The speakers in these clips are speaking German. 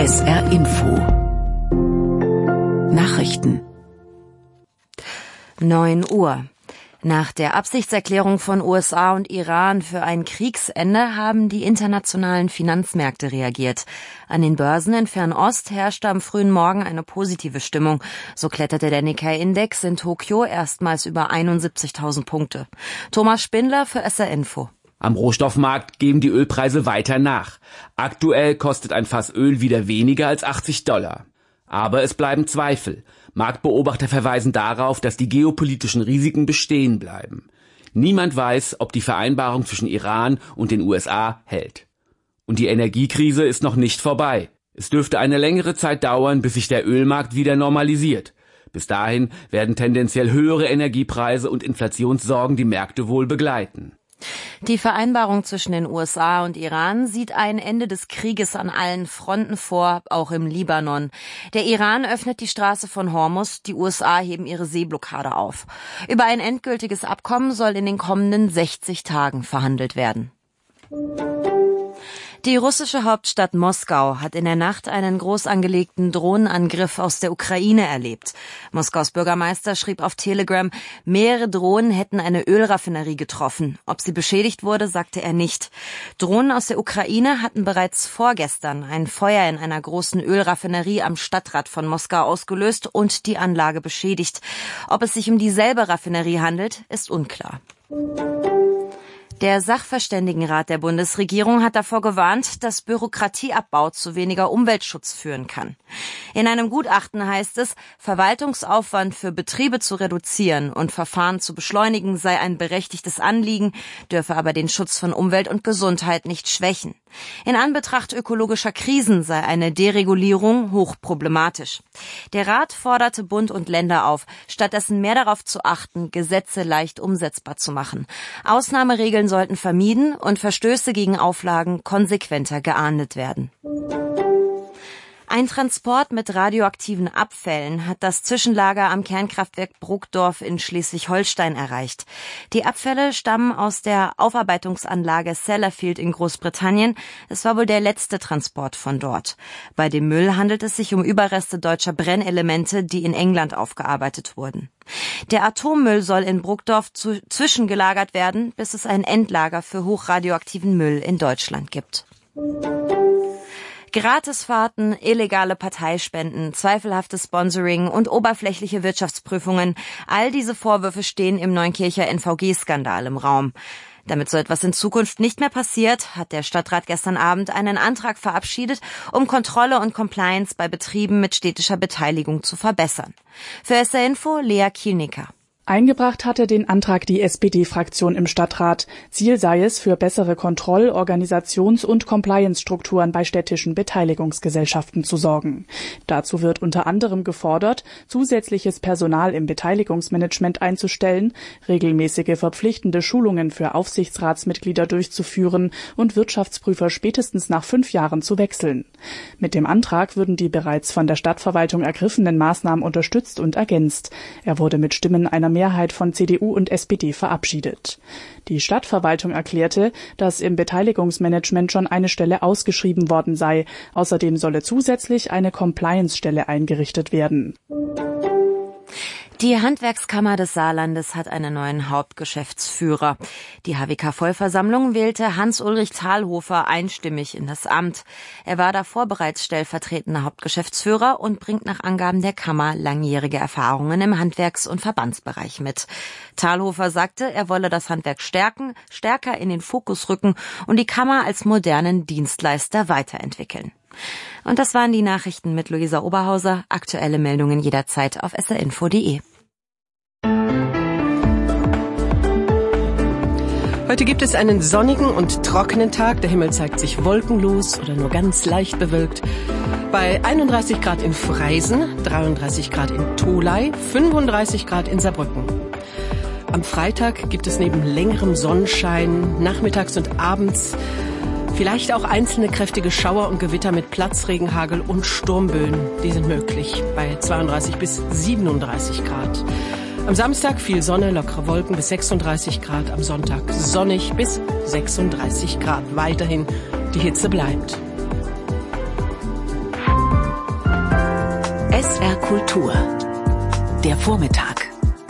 SR Info Nachrichten 9 Uhr. Nach der Absichtserklärung von USA und Iran für ein Kriegsende haben die internationalen Finanzmärkte reagiert. An den Börsen in Fernost herrschte am frühen Morgen eine positive Stimmung. So kletterte der Nikkei-Index in Tokio erstmals über 71.000 Punkte. Thomas Spindler für SR Info. Am Rohstoffmarkt geben die Ölpreise weiter nach. Aktuell kostet ein Fass Öl wieder weniger als $80. Aber es bleiben Zweifel. Marktbeobachter verweisen darauf, dass die geopolitischen Risiken bestehen bleiben. Niemand weiß, ob die Vereinbarung zwischen Iran und den USA hält. Und die Energiekrise ist noch nicht vorbei. Es dürfte eine längere Zeit dauern, bis sich der Ölmarkt wieder normalisiert. Bis dahin werden tendenziell höhere Energiepreise und Inflationssorgen die Märkte wohl begleiten. Die Vereinbarung zwischen den USA und Iran sieht ein Ende des Krieges an allen Fronten vor, auch im Libanon. Der Iran öffnet die Straße von Hormuz, die USA heben ihre Seeblockade auf. Über ein endgültiges Abkommen soll in den kommenden 60 Tagen verhandelt werden. Die russische Hauptstadt Moskau hat in der Nacht einen groß angelegten Drohnenangriff aus der Ukraine erlebt. Moskaus Bürgermeister schrieb auf Telegram, mehrere Drohnen hätten eine Ölraffinerie getroffen. Ob sie beschädigt wurde, sagte er nicht. Drohnen aus der Ukraine hatten bereits vorgestern ein Feuer in einer großen Ölraffinerie am Stadtrand von Moskau ausgelöst und die Anlage beschädigt. Ob es sich um dieselbe Raffinerie handelt, ist unklar. Der Sachverständigenrat der Bundesregierung hat davor gewarnt, dass Bürokratieabbau zu weniger Umweltschutz führen kann. In einem Gutachten heißt es, Verwaltungsaufwand für Betriebe zu reduzieren und Verfahren zu beschleunigen sei ein berechtigtes Anliegen, dürfe aber den Schutz von Umwelt und Gesundheit nicht schwächen. In Anbetracht ökologischer Krisen sei eine Deregulierung hochproblematisch. Der Rat forderte Bund und Länder auf, stattdessen mehr darauf zu achten, Gesetze leicht umsetzbar zu machen. Ausnahmeregeln sollten vermieden und Verstöße gegen Auflagen konsequenter geahndet werden. Ein Transport mit radioaktiven Abfällen hat das Zwischenlager am Kernkraftwerk Brokdorf in Schleswig-Holstein erreicht. Die Abfälle stammen aus der Aufarbeitungsanlage Sellafield in Großbritannien. Es war wohl der letzte Transport von dort. Bei dem Müll handelt es sich um Überreste deutscher Brennelemente, die in England aufgearbeitet wurden. Der Atommüll soll in Brokdorf zwischengelagert werden, bis es ein Endlager für hochradioaktiven Müll in Deutschland gibt. Gratisfahrten, illegale Parteispenden, zweifelhaftes Sponsoring und oberflächliche Wirtschaftsprüfungen, all diese Vorwürfe stehen im Neunkircher NVG-Skandal im Raum. Damit so etwas in Zukunft nicht mehr passiert, hat der Stadtrat gestern Abend einen Antrag verabschiedet, um Kontrolle und Compliance bei Betrieben mit städtischer Beteiligung zu verbessern. Für SR Info Lea Kielnicker. Eingebracht hatte den Antrag die SPD-Fraktion im Stadtrat. Ziel sei es, für bessere Kontroll-, Organisations- und Compliance-Strukturen bei städtischen Beteiligungsgesellschaften zu sorgen. Dazu wird unter anderem gefordert, zusätzliches Personal im Beteiligungsmanagement einzustellen, regelmäßige verpflichtende Schulungen für Aufsichtsratsmitglieder durchzuführen und Wirtschaftsprüfer spätestens nach 5 Jahren zu wechseln. Mit dem Antrag würden die bereits von der Stadtverwaltung ergriffenen Maßnahmen unterstützt und ergänzt. Er wurde mit Stimmen einer Mehrheit von CDU und SPD verabschiedet. Die Stadtverwaltung erklärte, dass im Beteiligungsmanagement schon eine Stelle ausgeschrieben worden sei. Außerdem solle zusätzlich eine Compliance-Stelle eingerichtet werden. Die Handwerkskammer des Saarlandes hat einen neuen Hauptgeschäftsführer. Die HWK-Vollversammlung wählte Hans-Ulrich Thalhofer einstimmig in das Amt. Er war davor bereits stellvertretender Hauptgeschäftsführer und bringt nach Angaben der Kammer langjährige Erfahrungen im Handwerks- und Verbandsbereich mit. Thalhofer sagte, er wolle das Handwerk stärker in den Fokus rücken und die Kammer als modernen Dienstleister weiterentwickeln. Und das waren die Nachrichten mit Luisa Oberhauser. Aktuelle Meldungen jederzeit auf srinfo.de. Heute gibt es einen sonnigen und trockenen Tag. Der Himmel zeigt sich wolkenlos oder nur ganz leicht bewölkt. Bei 31 Grad in Freisen, 33 Grad in Tholey, 35 Grad in Saarbrücken. Am Freitag gibt es neben längerem Sonnenschein nachmittags und abends vielleicht auch einzelne kräftige Schauer und Gewitter mit Platzregen, Hagel und Sturmböen. Die sind möglich bei 32 bis 37 Grad. Am Samstag viel Sonne, lockere Wolken bis 36 Grad. Am Sonntag sonnig bis 36 Grad. Weiterhin die Hitze bleibt. SR Kultur. Der Vormittag.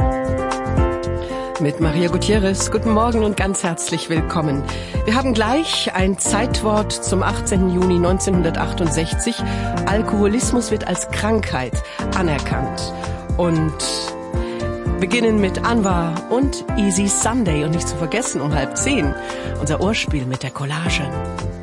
Mit Maria Gutierrez. Guten Morgen und ganz herzlich willkommen. Wir haben gleich ein Zeitwort zum 18. Juni 1968. Alkoholismus wird als Krankheit anerkannt. Und beginnen mit Anwar und Easy Sunday. Und nicht zu vergessen, um 9:30, unser Ohrspiel mit der Collage.